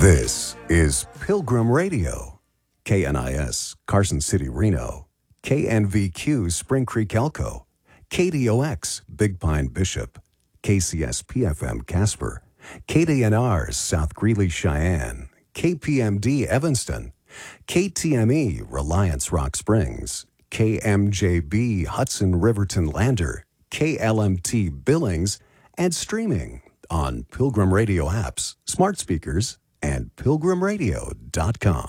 This is Pilgrim Radio, KNIS, Carson City, Reno, KNVQ, Spring Creek, Elko, KDOX, Big Pine, Bishop, KCS-PFM, Casper, KDNR, South Greeley, Cheyenne, KPMD, Evanston, KTME, Reliance, Rock Springs, KMJB, Hudson, Riverton, Lander, KLMT, Billings, and streaming on Pilgrim Radio apps, smart speakers, and pilgrimradio.com.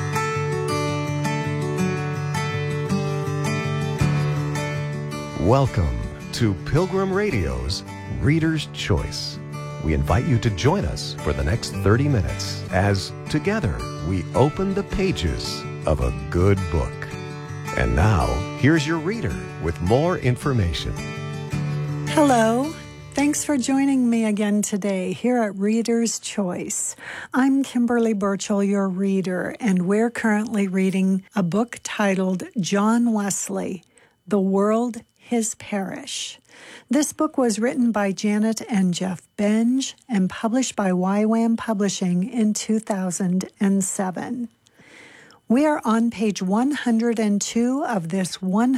Welcome to Pilgrim Radio's Reader's Choice. We invite you to join us for the next 30 minutes as together we open the pages of a good book. And now, here's your reader with more information. Hello. Thanks for joining me again today here at Reader's Choice. I'm Kimberly Burchell, your reader, and we're currently reading a book titled John Wesley, The World, His Parish. This book was written by Janet and Jeff Benge and published by YWAM Publishing in 2007. We are on page 102 of this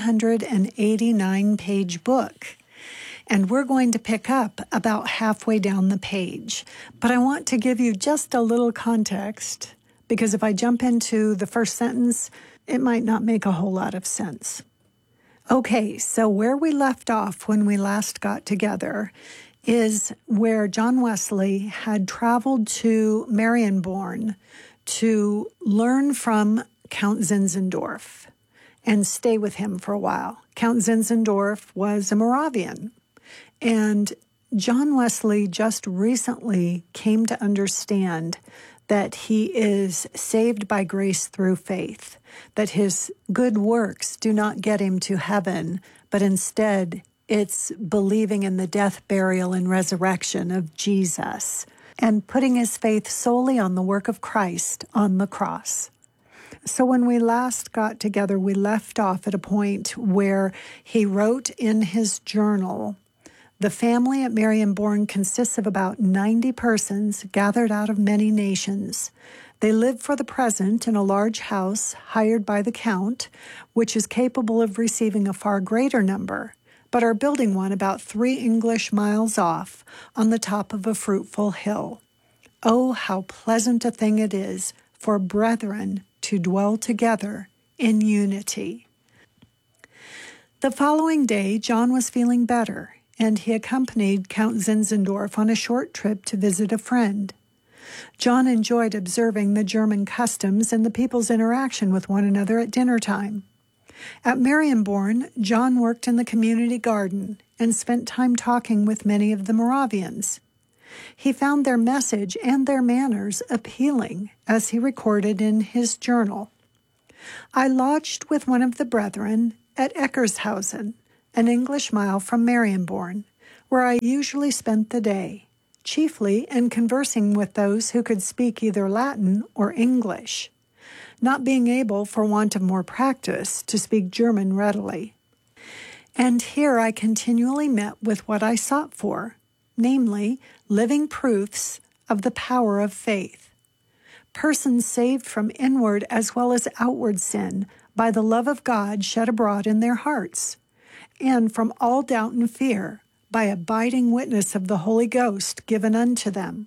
189-page book. And we're going to pick up about halfway down the page. But I want to give you just a little context, because if I jump into the first sentence, it might not make a whole lot of sense. Okay, so where we left off when we last got together is where John Wesley had traveled to Marienborn to learn from Count Zinzendorf and stay with him for a while. Count Zinzendorf was a Moravian. And John Wesley just recently came to understand that he is saved by grace through faith, that his good works do not get him to heaven, but instead it's believing in the death, burial, and resurrection of Jesus and putting his faith solely on the work of Christ on the cross. So when we last got together, we left off at a point where he wrote in his journal, "The family at Marienborn consists of about 90 persons gathered out of many nations. They live for the present in a large house hired by the Count, which is capable of receiving a far greater number, but are building one about 3 English miles off on the top of a fruitful hill. Oh, how pleasant a thing it is for brethren to dwell together in unity." The following day, John was feeling better, and he accompanied Count Zinzendorf on a short trip to visit a friend. John enjoyed observing the German customs and the people's interaction with one another at dinner time. At Marienborn, John worked in the community garden and spent time talking with many of the Moravians. He found their message and their manners appealing, as he recorded in his journal. "I lodged with one of the brethren at Eckershausen, an English mile from Marienborn, where I usually spent the day, chiefly in conversing with those who could speak either Latin or English, not being able, for want of more practice, to speak German readily. And here I continually met with what I sought for, namely, living proofs of the power of faith. Persons saved from inward as well as outward sin by the love of God shed abroad in their hearts, and from all doubt and fear, by abiding witness of the Holy Ghost given unto them."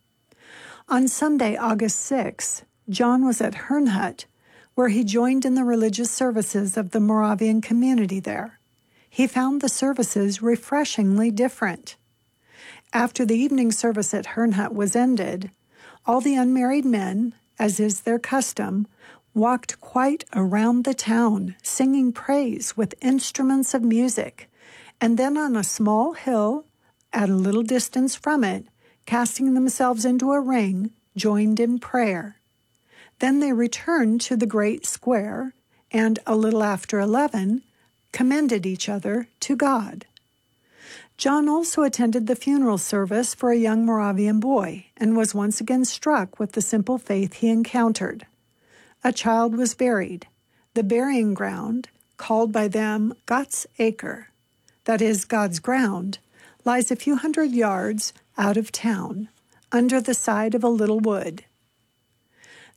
On Sunday, August 6, John was at Herrnhut, where he joined in the religious services of the Moravian community there. He found the services refreshingly different. After the evening service at Herrnhut was ended, all the unmarried men, as is their custom, walked quite around the town, singing praise with instruments of music, and then on a small hill, at a little distance from it, casting themselves into a ring, joined in prayer. Then they returned to the great square, and a little after 11, commended each other to God. John also attended the funeral service for a young Moravian boy, and was once again struck with the simple faith he encountered. A child was buried. The burying ground, called by them Gott's Acre, that is, God's ground, lies a few hundred yards out of town, under the side of a little wood.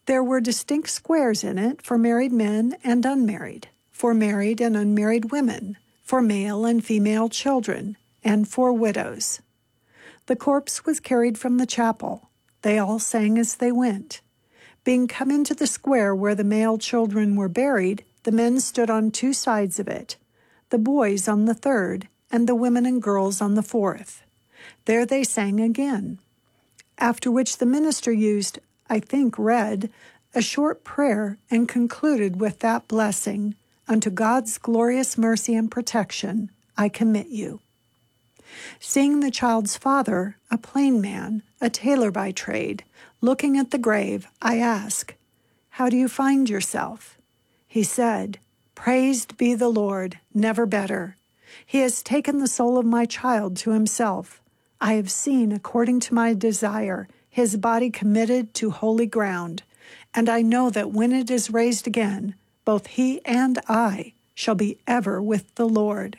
There were distinct squares in it for married men and unmarried, for married and unmarried women, for male and female children, and for widows. The corpse was carried from the chapel. They all sang as they went. Being come into the square where the male children were buried, the men stood on 2 sides of it, the boys on the third, and the women and girls on the fourth. There they sang again, after which the minister used, I think read, a short prayer and concluded with that blessing, unto God's glorious mercy and protection, I commit you. Seeing the child's father, a plain man, a tailor by trade, looking at the grave, I asked, how do you find yourself? He said, praised be the Lord, never better. He has taken the soul of my child to himself. I have seen, according to my desire, his body committed to holy ground, and I know that when it is raised again, both he and I shall be ever with the Lord.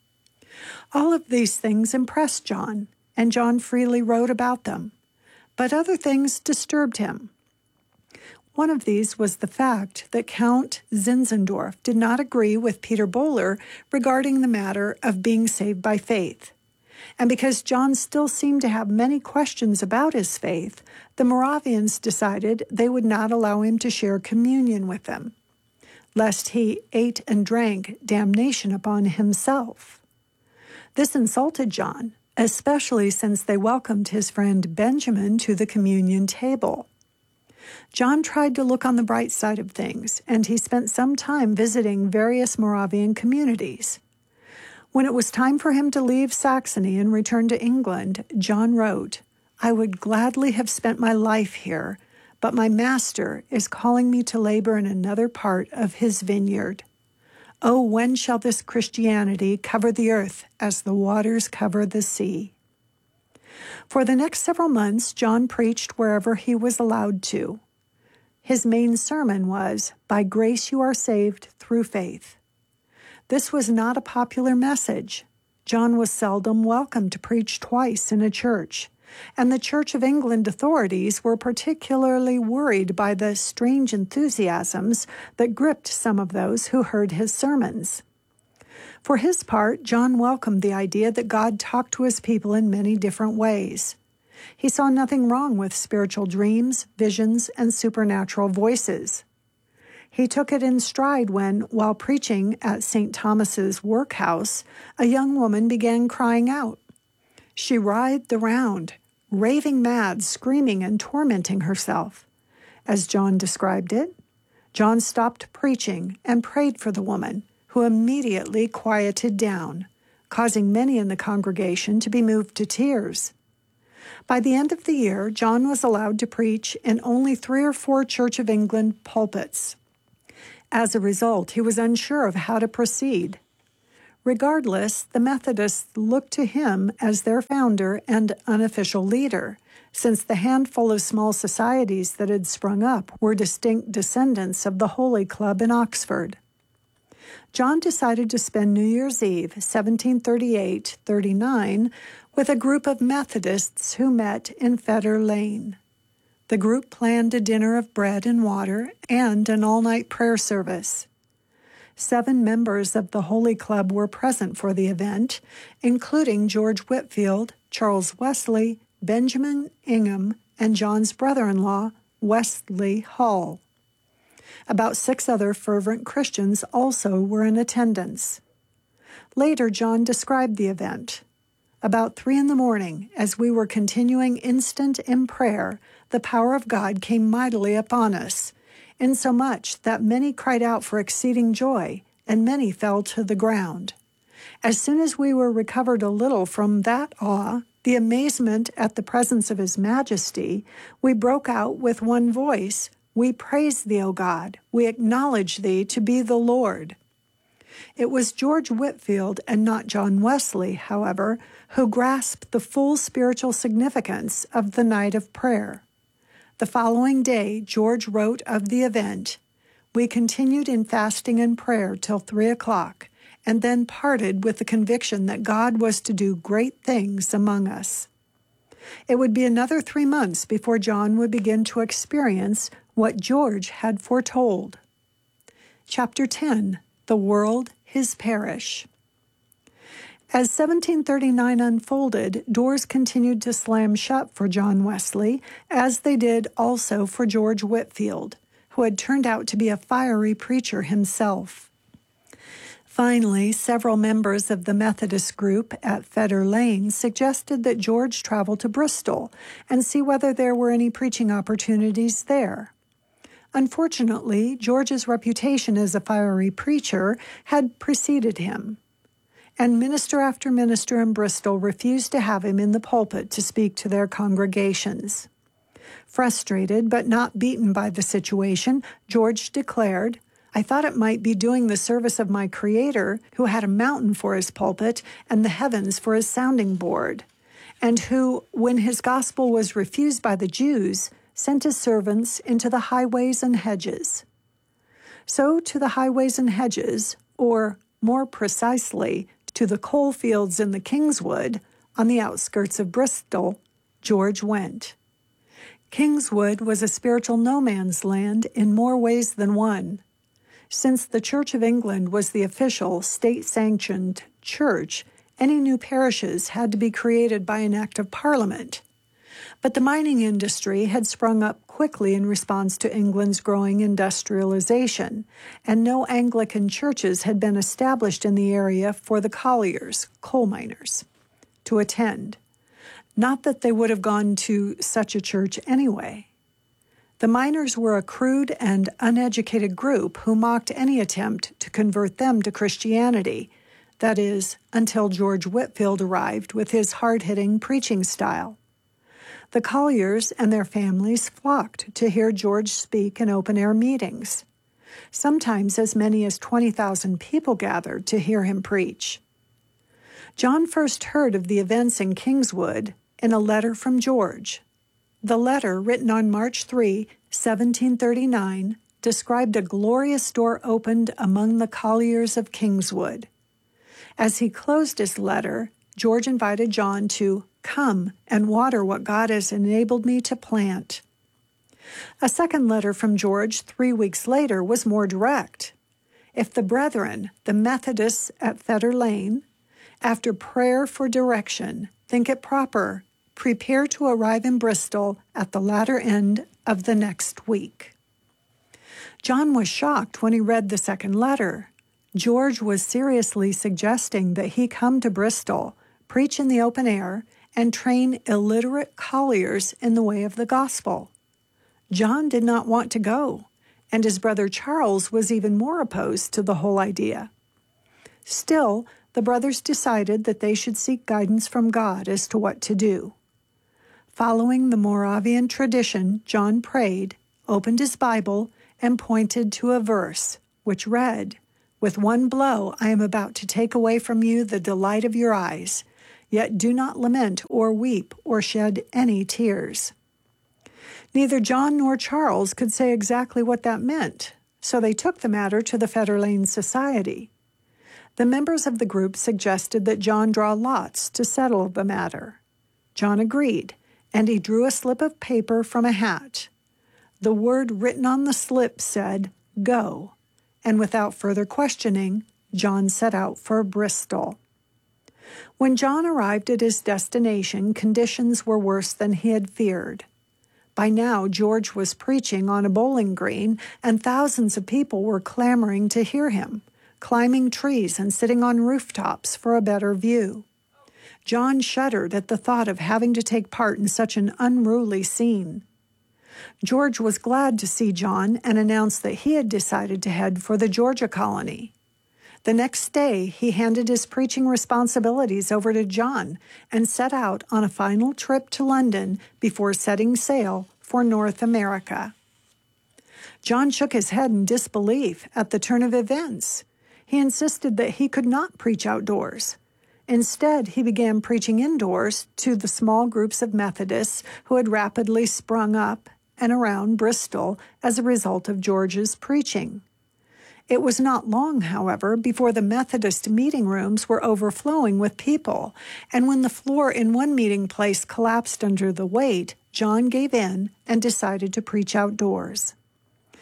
All of these things impressed John, and John freely wrote about them. But other things disturbed him. One of these was the fact that Count Zinzendorf did not agree with Peter Böhler regarding the matter of being saved by faith. And because John still seemed to have many questions about his faith, the Moravians decided they would not allow him to share communion with them, lest he ate and drank damnation upon himself. This insulted John, especially since they welcomed his friend Benjamin to the communion table. John tried to look on the bright side of things, and he spent some time visiting various Moravian communities. When it was time for him to leave Saxony and return to England, John wrote, I would gladly have spent my life here, but my master is calling me to labor in another part of his vineyard. Oh, when shall this Christianity cover the earth as the waters cover the sea? For the next several months, John preached wherever he was allowed to. His main sermon was, By grace you are saved through faith. This was not a popular message. John was seldom welcome to preach twice in a church, and the Church of England authorities were particularly worried by the strange enthusiasms that gripped some of those who heard his sermons. For his part, John welcomed the idea that God talked to his people in many different ways. He saw nothing wrong with spiritual dreams, visions, and supernatural voices. He took it in stride when, while preaching at St. Thomas's workhouse, a young woman began crying out. She writhed around, raving mad, screaming and tormenting herself. As John described it, John stopped preaching and prayed for the woman, who immediately quieted down, causing many in the congregation to be moved to tears. By the end of the year, John was allowed to preach in only 3 or 4 Church of England pulpits. As a result, he was unsure of how to proceed. Regardless, the Methodists looked to him as their founder and unofficial leader, since the handful of small societies that had sprung up were distinct descendants of the Holy Club in Oxford. John decided to spend New Year's Eve, 1738-39, with a group of Methodists who met in Fetter Lane. The group planned a dinner of bread and water and an all-night prayer service. 7 members of the Holy Club were present for the event, including George Whitefield, Charles Wesley, Benjamin Ingham, and John's brother-in-law, Wesley Hall. About 6 other fervent Christians also were in attendance. Later, John described the event. About 3 a.m, as we were continuing instant in prayer, the power of God came mightily upon us, insomuch that many cried out for exceeding joy, and many fell to the ground. As soon as we were recovered a little from that awe, the amazement at the presence of His Majesty, we broke out with one voice, We praise Thee, O God, we acknowledge Thee to be the Lord. It was George Whitefield and not John Wesley, however, who grasped the full spiritual significance of the night of prayer. The following day, George wrote of the event, We continued in fasting and prayer till 3 o'clock, and then parted with the conviction that God was to do great things among us. It would be another 3 months before John would begin to experience what George had foretold. Chapter 10, The World, His Parish. As 1739 unfolded, doors continued to slam shut for John Wesley, as they did also for George Whitefield, who had turned out to be a fiery preacher himself. Finally, several members of the Methodist group at Fetter Lane suggested that George travel to Bristol and see whether there were any preaching opportunities there. Unfortunately, George's reputation as a fiery preacher had preceded him, and minister after minister in Bristol refused to have him in the pulpit to speak to their congregations. Frustrated but not beaten by the situation, George declared, "I thought it might be doing the service of my Creator, who had a mountain for his pulpit and the heavens for his sounding board, and who, when his gospel was refused by the Jews, sent his servants into the highways and hedges." So to the highways and hedges, or more precisely, to the coal fields in the Kingswood, on the outskirts of Bristol, George went. Kingswood was a spiritual no-man's land in more ways than one. Since the Church of England was the official, state-sanctioned church, any new parishes had to be created by an act of Parliament. But the mining industry had sprung up quickly in response to England's growing industrialization, and no Anglican churches had been established in the area for the colliers, coal miners, to attend. Not that they would have gone to such a church anyway. The miners were a crude and uneducated group who mocked any attempt to convert them to Christianity, that is, until George Whitefield arrived with his hard-hitting preaching style. The colliers and their families flocked to hear George speak in open-air meetings. Sometimes as many as 20,000 people gathered to hear him preach. John first heard of the events in Kingswood in a letter from George. The letter, written on March 3, 1739, described a glorious door opened among the colliers of Kingswood. As he closed his letter, George invited John to come and water what God has enabled me to plant. A second letter from George 3 weeks later was more direct. If the brethren, the Methodists at Fetter Lane, after prayer for direction, think it proper, prepare to arrive in Bristol at the latter end of the next week. John was shocked when he read the second letter. George was seriously suggesting that he come to Bristol, preach in the open air, and train illiterate colliers in the way of the gospel. John did not want to go, and his brother Charles was even more opposed to the whole idea. Still, the brothers decided that they should seek guidance from God as to what to do. Following the Moravian tradition, John prayed, opened his Bible, and pointed to a verse, which read, "With one blow I am about to take away from you the delight of your eyes. Yet do not lament or weep or shed any tears." Neither John nor Charles could say exactly what that meant, so they took the matter to the Fetter Lane Society. The members of the group suggested that John draw lots to settle the matter. John agreed, and he drew a slip of paper from a hat. The word written on the slip said, "Go," and without further questioning, John set out for Bristol. When John arrived at his destination, conditions were worse than he had feared. By now, George was preaching on a bowling green, and thousands of people were clamoring to hear him, climbing trees and sitting on rooftops for a better view. John shuddered at the thought of having to take part in such an unruly scene. George was glad to see John and announced that he had decided to head for the Georgia colony. The next day, he handed his preaching responsibilities over to John and set out on a final trip to London before setting sail for North America. John shook his head in disbelief at the turn of events. He insisted that he could not preach outdoors. Instead, he began preaching indoors to the small groups of Methodists who had rapidly sprung up and around Bristol as a result of George's preaching. It was not long, however, before the Methodist meeting rooms were overflowing with people, and when the floor in one meeting place collapsed under the weight, John gave in and decided to preach outdoors.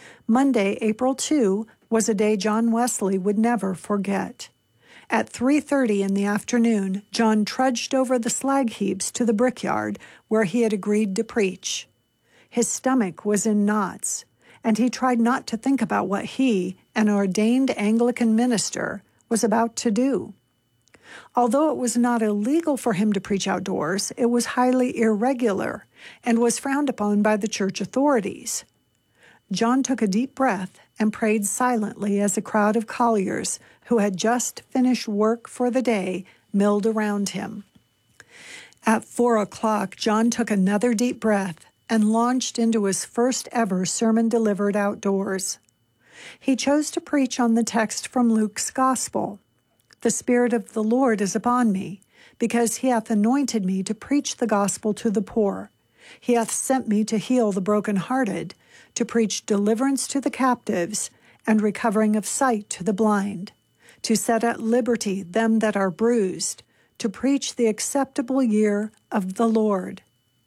Monday, April 2, was a day John Wesley would never forget. At 3:30 in the afternoon, John trudged over the slag heaps to the brickyard where he had agreed to preach. His stomach was in knots, and he tried not to think about what he, an ordained Anglican minister, was about to do. Although it was not illegal for him to preach outdoors, it was highly irregular and was frowned upon by the church authorities. John took a deep breath and prayed silently as a crowd of colliers who had just finished work for the day milled around him. At 4 o'clock, John took another deep breath and launched into his first ever sermon delivered outdoors. He chose to preach on the text from Luke's Gospel. "The Spirit of the Lord is upon me, because he hath anointed me to preach the gospel to the poor. He hath sent me to heal the brokenhearted, to preach deliverance to the captives, and recovering of sight to the blind, to set at liberty them that are bruised, to preach the acceptable year of the Lord."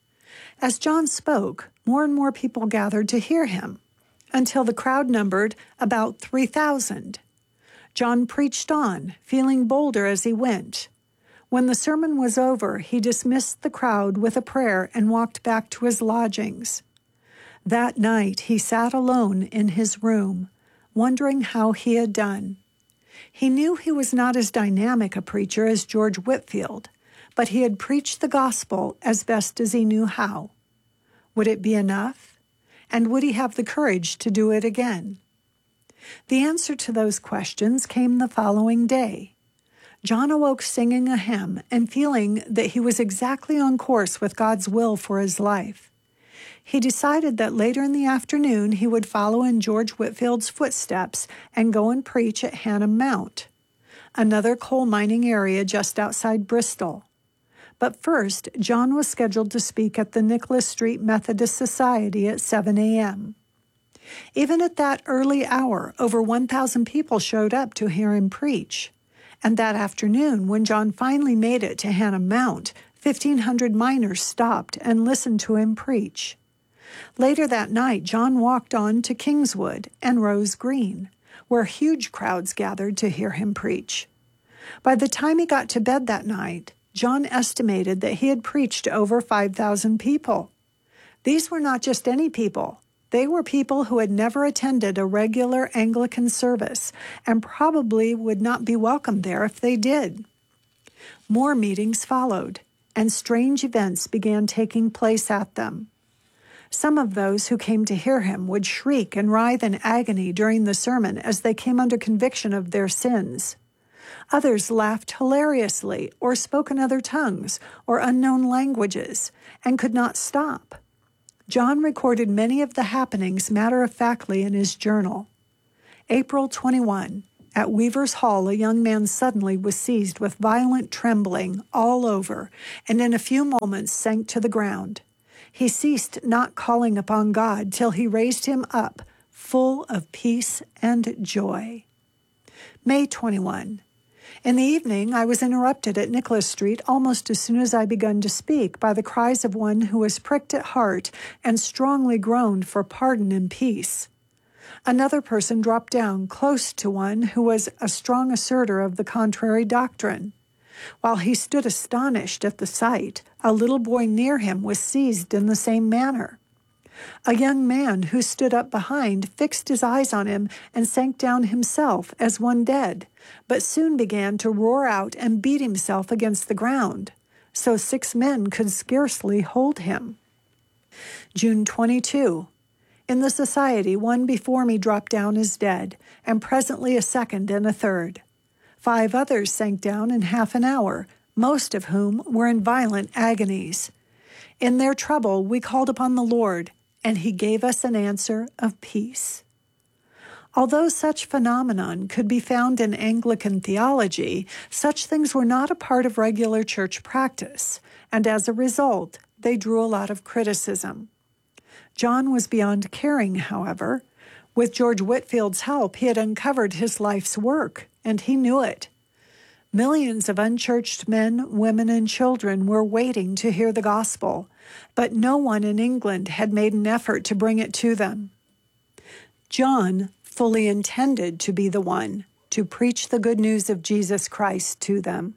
As John spoke, more and more people gathered to hear him, until the crowd numbered about 3,000. John preached on, feeling bolder as he went. When the sermon was over, he dismissed the crowd with a prayer and walked back to his lodgings. That night, he sat alone in his room, wondering how he had done. He knew he was not as dynamic a preacher as George Whitefield, but he had preached the gospel as best as he knew how. Would it be enough? And would he have the courage to do it again? The answer to those questions came the following day. John awoke singing a hymn and feeling that he was exactly on course with God's will for his life. He decided that later in the afternoon he would follow in George Whitefield's footsteps and go and preach at Hannam Mount, another coal mining area just outside Bristol. But first, John was scheduled to speak at the Nicholas Street Methodist Society at 7 a.m. Even at that early hour, over 1,000 people showed up to hear him preach. And that afternoon, when John finally made it to Hannam Mount, 1,500 miners stopped and listened to him preach. Later that night, John walked on to Kingswood and Rose Green, where huge crowds gathered to hear him preach. By the time he got to bed that night, John estimated that he had preached to over 5,000 people. These were not just any people. They were people who had never attended a regular Anglican service and probably would not be welcome there if they did. More meetings followed, and strange events began taking place at them. Some of those who came to hear him would shriek and writhe in agony during the sermon as they came under conviction of their sins. Others laughed hilariously or spoke in other tongues or unknown languages and could not stop. John recorded many of the happenings matter-of-factly in his journal. April 21, at Weaver's Hall, a young man suddenly was seized with violent trembling all over, and in a few moments sank to the ground. He ceased not calling upon God till he raised him up, full of peace and joy. May 21. In the evening, I was interrupted at Nicholas Street almost as soon as I begun to speak by the cries of one who was pricked at heart and strongly groaned for pardon and peace. Another person dropped down close to one who was a strong asserter of the contrary doctrine. While he stood astonished at the sight, a little boy near him was seized in the same manner. A young man who stood up behind fixed his eyes on him and sank down himself as one dead, but soon began to roar out and beat himself against the ground, so 6 men could scarcely hold him. June 22. In the society, one before me dropped down as dead, and presently a second and a third. 5 others sank down in half an hour, most of whom were in violent agonies. In their trouble, we called upon the Lord, and he gave us an answer of peace. Although such phenomenon could be found in Anglican theology, such things were not a part of regular church practice, and as a result, they drew a lot of criticism. John was beyond caring, however. With George Whitefield's help, he had uncovered his life's work, and he knew it. Millions of unchurched men, women, and children were waiting to hear the gospel, but no one in England had made an effort to bring it to them. John fully intended to be the one to preach the good news of Jesus Christ to them.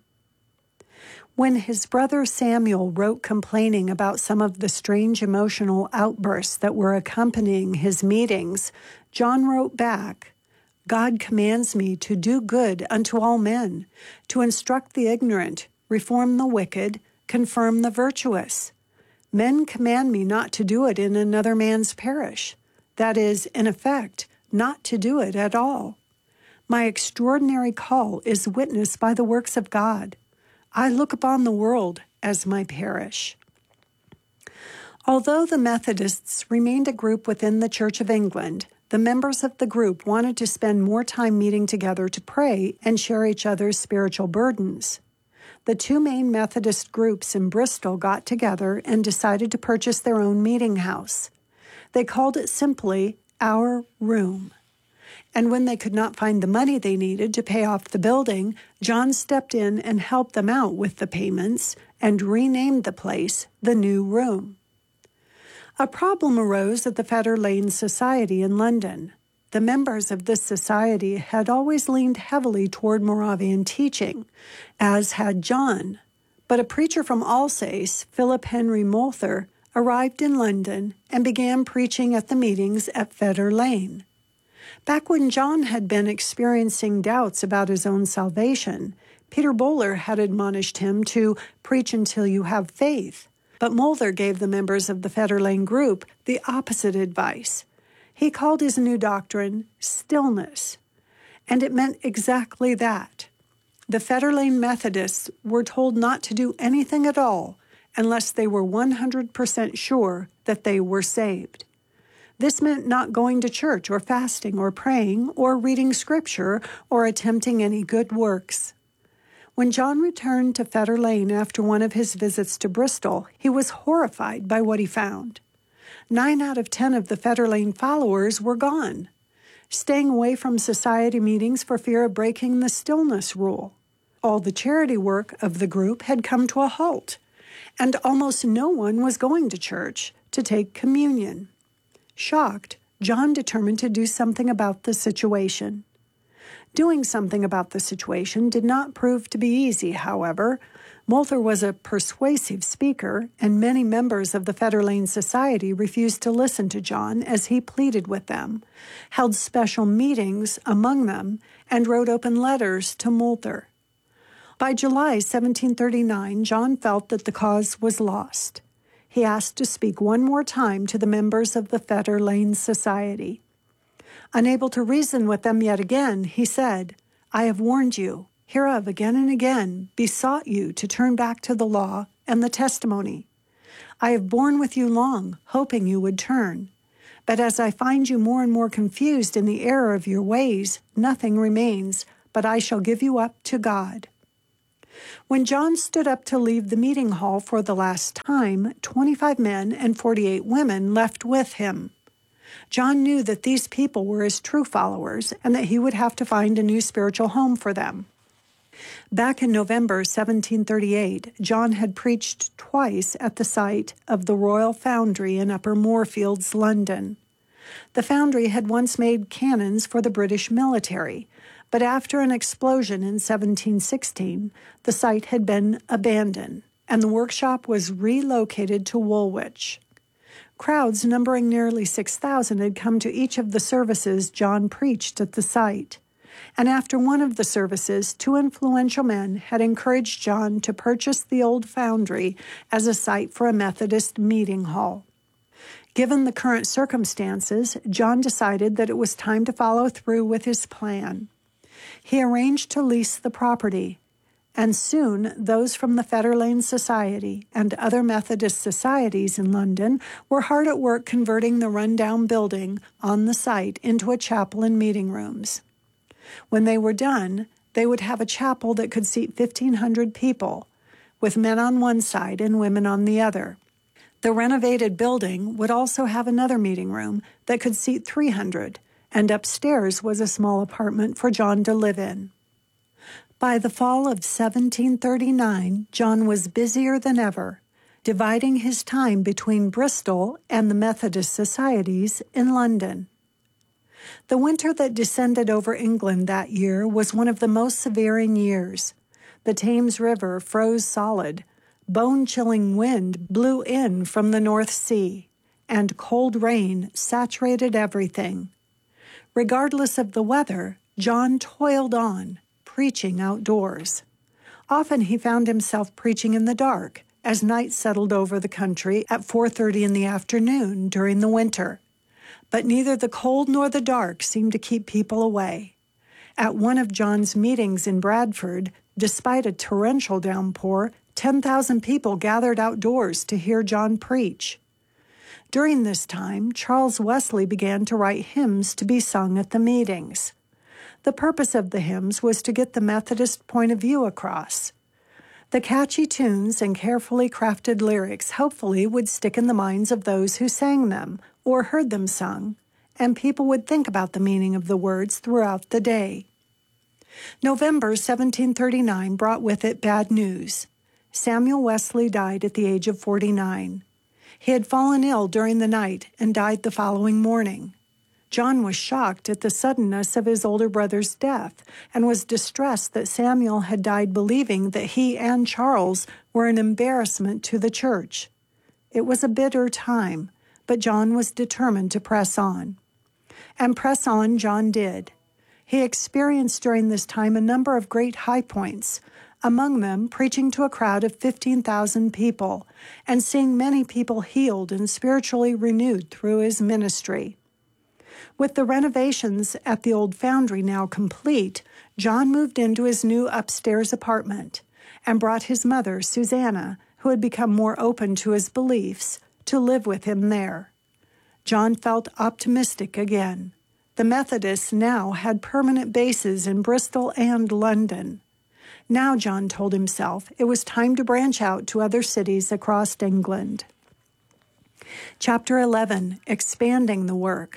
When his brother Samuel wrote complaining about some of the strange emotional outbursts that were accompanying his meetings, John wrote back, "God commands me to do good unto all men, to instruct the ignorant, reform the wicked, confirm the virtuous. Men command me not to do it in another man's parish. That is, in effect, not to do it at all. My extraordinary call is witnessed by the works of God. I look upon the world as my parish." Although the Methodists remained a group within the Church of England, the members of the group wanted to spend more time meeting together to pray and share each other's spiritual burdens. The two main Methodist groups in Bristol got together and decided to purchase their own meeting house. They called it simply Our Room. And when they could not find the money they needed to pay off the building, John stepped in and helped them out with the payments and renamed the place the New Room. A problem arose at the Fetter Lane Society in London. The members of this society had always leaned heavily toward Moravian teaching, as had John. But a preacher from Alsace, Philip Henry Moulter, arrived in London and began preaching at the meetings at Fetter Lane. Back when John had been experiencing doubts about his own salvation, Peter Böhler had admonished him to preach until you have faith. But Moulter gave the members of the Fetter Lane group the opposite advice. He called his new doctrine stillness, and it meant exactly that. The Fetter Lane Methodists were told not to do anything at all unless they were 100% sure that they were saved. This meant not going to church or fasting or praying or reading scripture or attempting any good works. When John returned to Fetter Lane after one of his visits to Bristol, he was horrified by what he found. 9 out of 10 of the Fetter Lane followers were gone, staying away from society meetings for fear of breaking the stillness rule. All the charity work of the group had come to a halt, and almost no one was going to church to take communion. Shocked, John determined to do something about the situation. Doing something about the situation did not prove to be easy, however. Moulter was a persuasive speaker, and many members of the Fetter Lane Society refused to listen to John as he pleaded with them, held special meetings among them, and wrote open letters to Moulter. By July 1739, John felt that the cause was lost. He asked to speak one more time to the members of the Fetter Lane Society. Unable to reason with them yet again, he said, "I have warned you, hereof again and again, besought you to turn back to the law and the testimony. I have borne with you long, hoping you would turn. But as I find you more and more confused in the error of your ways, nothing remains, but I shall give you up to God." When John stood up to leave the meeting hall for the last time, 25 men and 48 women left with him. John knew that these people were his true followers and that he would have to find a new spiritual home for them. Back in November 1738, John had preached twice at the site of the Royal Foundry in Upper Moorfields, London. The foundry had once made cannons for the British military, but after an explosion in 1716, the site had been abandoned, and the workshop was relocated to Woolwich. Crowds numbering nearly 6,000 had come to each of the services John preached at the site. And after one of the services, 2 influential men had encouraged John to purchase the old foundry as a site for a Methodist meeting hall. Given the current circumstances, John decided that it was time to follow through with his plan. He arranged to lease the property, and soon those from the Fetter Lane Society and other Methodist societies in London were hard at work converting the run-down building on the site into a chapel and meeting rooms. When they were done, they would have a chapel that could seat 1,500 people, with men on one side and women on the other. The renovated building would also have another meeting room that could seat 300, and upstairs was a small apartment for John to live in. By the fall of 1739, John was busier than ever, dividing his time between Bristol and the Methodist societies in London. The winter that descended over England that year was one of the most severe in years. The Thames River froze solid, bone-chilling wind blew in from the North Sea, and cold rain saturated everything. Regardless of the weather, John toiled on, preaching outdoors. Often he found himself preaching in the dark as night settled over the country at 4:30 in the afternoon during the winter. But neither the cold nor the dark seemed to keep people away. At one of John's meetings in Bradford, despite a torrential downpour, 10,000 people gathered outdoors to hear John preach. During this time, Charles Wesley began to write hymns to be sung at the meetings. The purpose of the hymns was to get the Methodist point of view across. The catchy tunes and carefully crafted lyrics hopefully would stick in the minds of those who sang them or heard them sung, and people would think about the meaning of the words throughout the day. November 1739 brought with it bad news. Samuel Wesley died at the age of 49. He had fallen ill during the night and died the following morning. John was shocked at the suddenness of his older brother's death and was distressed that Samuel had died believing that he and Charles were an embarrassment to the church. It was a bitter time, but John was determined to press on. And press on John did. He experienced during this time a number of great high points, among them preaching to a crowd of 15,000 people and seeing many people healed and spiritually renewed through his ministry. With the renovations at the old foundry now complete, John moved into his new upstairs apartment and brought his mother, Susanna, who had become more open to his beliefs, to live with him there. John felt optimistic again. The Methodists now had permanent bases in Bristol and London. Now, John told himself, it was time to branch out to other cities across England. Chapter 11, Expanding the Work.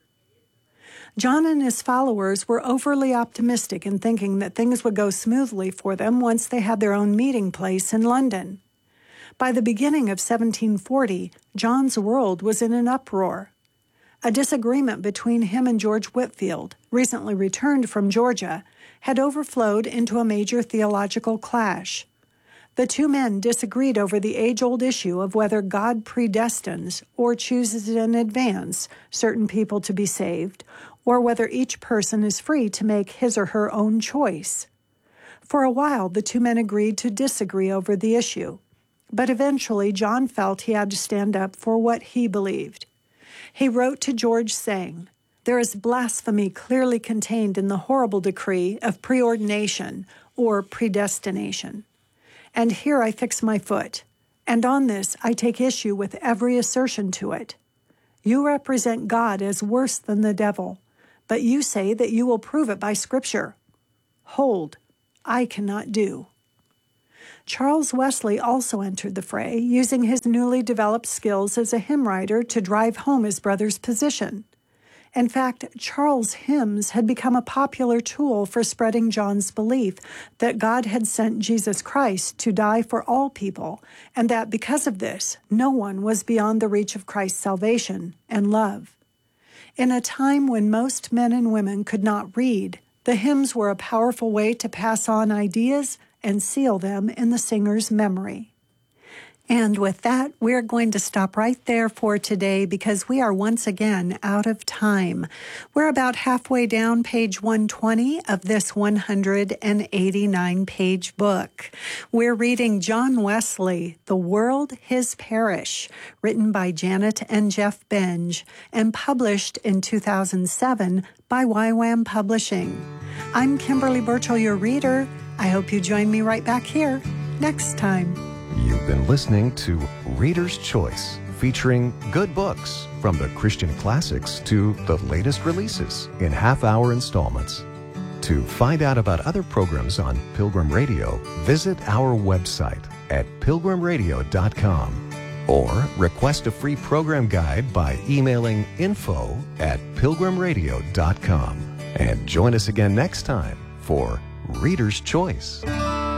John and his followers were overly optimistic in thinking that things would go smoothly for them once they had their own meeting place in London. By the beginning of 1740, John's world was in an uproar. A disagreement between him and George Whitefield, recently returned from Georgia, had overflowed into a major theological clash. The two men disagreed over the age-old issue of whether God predestines or chooses in advance certain people to be saved, or whether each person is free to make his or her own choice. For a while, the two men agreed to disagree over the issue, but eventually John felt he had to stand up for what he believed. He wrote to George saying, "There is blasphemy clearly contained in the horrible decree of preordination or predestination. And here I fix my foot, and on this I take issue with every assertion to it. You represent God as worse than the devil, but you say that you will prove it by Scripture. Hold, I cannot do." Charles Wesley also entered the fray, using his newly developed skills as a hymn writer to drive home his brother's position. In fact, Charles' hymns had become a popular tool for spreading John's belief that God had sent Jesus Christ to die for all people, and that because of this, no one was beyond the reach of Christ's salvation and love. In a time when most men and women could not read, the hymns were a powerful way to pass on ideas and seal them in the singer's memory. And with that, we're going to stop right there for today because we are once again out of time. We're about halfway down page 120 of this 189-page book. We're reading John Wesley, The World, His Parish, written by Janet and Jeff Benge, and published in 2007 by YWAM Publishing. I'm Kimberly Burchell, your reader. I hope you join me right back here next time. You've been listening to Reader's Choice, featuring good books from the Christian classics to the latest releases in half-hour installments. To find out about other programs on Pilgrim Radio, visit our website at pilgrimradio.com or request a free program guide by emailing info@pilgrimradio.com. And join us again next time for Reader's Choice.